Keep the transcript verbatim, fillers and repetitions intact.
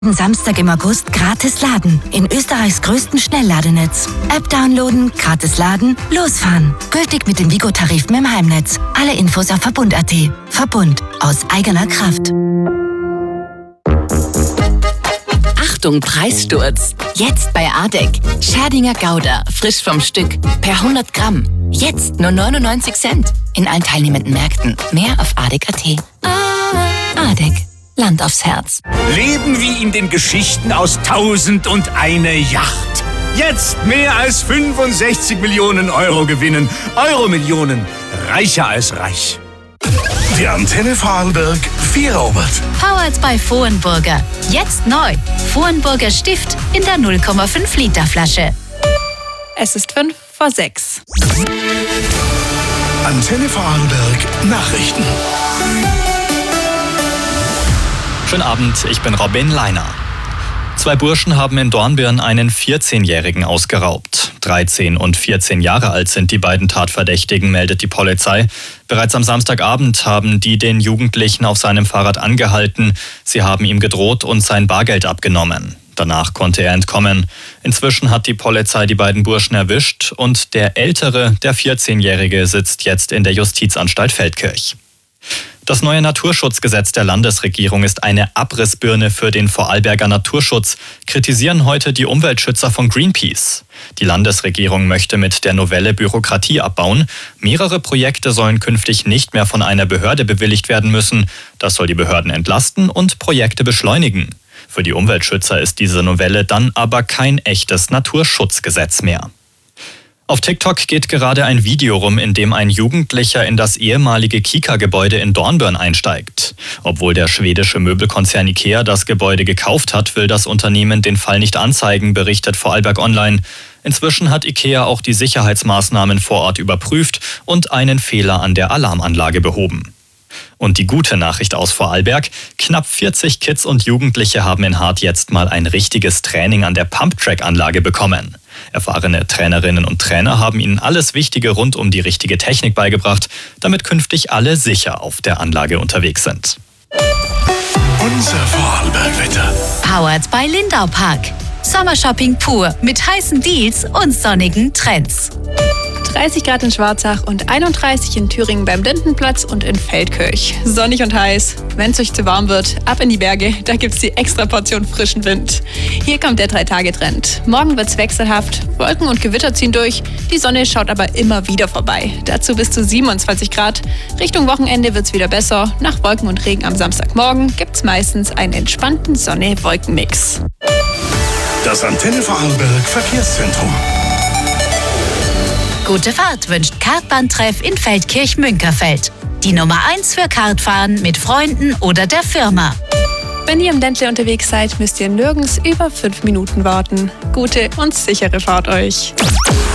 Samstag im August gratis laden in Österreichs größten Schnellladenetz. App downloaden, gratis laden, losfahren. Gültig mit den Vigo-Tarifen im Heimnetz. Alle Infos auf verbund punkt at. Verbund. Aus eigener Kraft. Achtung, Preissturz. Jetzt bei Adek. Scherdinger Gouda, frisch vom Stück, per hundert Gramm. Jetzt nur neunundneunzig Cent. In allen teilnehmenden Märkten. Mehr auf adek punkt at. Adek. Land aufs Herz. Leben wie in den Geschichten aus Tausend und eine Yacht. Jetzt mehr als fünfundsechzig Millionen Euro gewinnen. Euro-Millionen. Reicher als reich. Die Antenne Vorarlberg Vierobert. Powered by Vohenburger. Jetzt neu. Vohenburger Stift in der null Komma fünf Liter Flasche. Es ist fünf vor sechs. Antenne Vorarlberg Nachrichten. Schönen Abend, ich bin Robin Leiner. Zwei Burschen haben in Dornbirn einen vierzehnjährigen ausgeraubt. dreizehn und vierzehn Jahre alt sind die beiden Tatverdächtigen, meldet die Polizei. Bereits am Samstagabend haben die den Jugendlichen auf seinem Fahrrad angehalten. Sie haben ihm gedroht und sein Bargeld abgenommen. Danach konnte er entkommen. Inzwischen hat die Polizei die beiden Burschen erwischt und der Ältere, der vierzehnjährige, sitzt jetzt in der Justizanstalt Feldkirch. Das neue Naturschutzgesetz der Landesregierung ist eine Abrissbirne für den Vorarlberger Naturschutz, kritisieren heute die Umweltschützer von Greenpeace. Die Landesregierung möchte mit der Novelle Bürokratie abbauen. Mehrere Projekte sollen künftig nicht mehr von einer Behörde bewilligt werden müssen. Das soll die Behörden entlasten und Projekte beschleunigen. Für die Umweltschützer ist diese Novelle dann aber kein echtes Naturschutzgesetz mehr. Auf TikTok geht gerade ein Video rum, in dem ein Jugendlicher in das ehemalige Kika-Gebäude in Dornbirn einsteigt. Obwohl der schwedische Möbelkonzern Ikea das Gebäude gekauft hat, will das Unternehmen den Fall nicht anzeigen, berichtet Vorarlberg Online. Inzwischen hat Ikea auch die Sicherheitsmaßnahmen vor Ort überprüft und einen Fehler an der Alarmanlage behoben. Und die gute Nachricht aus Vorarlberg: Knapp vierzig Kids und Jugendliche haben in Hart jetzt mal ein richtiges Training an der Pump-Track-Anlage bekommen. Erfahrene Trainerinnen und Trainer haben ihnen alles Wichtige rund um die richtige Technik beigebracht, damit künftig alle sicher auf der Anlage unterwegs sind. Unser Vorarlberg-Wetter. Powered by Lindau Park. Sommershopping pur mit heißen Deals und sonnigen Trends. dreißig Grad in Schwarzach und einunddreißig in Thüringen beim Lindenplatz und in Feldkirch. Sonnig und heiß. Wenn es euch zu warm wird, ab in die Berge, da gibt's die extra Portion frischen Wind. Hier kommt der Drei-Tage-Trend. Morgen wird's wechselhaft, Wolken und Gewitter ziehen durch, die Sonne schaut aber immer wieder vorbei. Dazu bis zu siebenundzwanzig Grad. Richtung Wochenende wird's wieder besser. Nach Wolken und Regen am Samstagmorgen gibt's meistens einen entspannten Sonne-Wolken-Mix. Das Antenne Vorarlberg Verkehrszentrum. Gute Fahrt wünscht Kartbahntreff in Feldkirch-Münkerfeld. Die Nummer eins für Kartfahren mit Freunden oder der Firma. Wenn ihr im Ländle unterwegs seid, müsst ihr nirgends über fünf Minuten warten. Gute und sichere Fahrt euch.